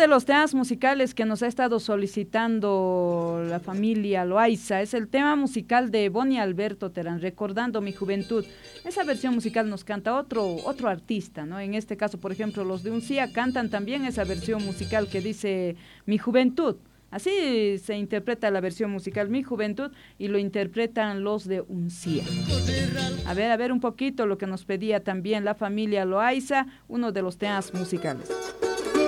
de los temas musicales que nos ha estado solicitando la familia Loaiza es el tema musical de Bonnie Alberto Terán, Recordando mi juventud. Esa versión musical nos canta otro artista, ¿no? En este caso, por ejemplo, los de Uncía cantan también esa versión musical que dice Mi juventud. Así se interpreta la versión musical Mi juventud y lo interpretan los de Uncía. A ver un poquito lo que nos pedía también la familia Loaiza, uno de los temas musicales.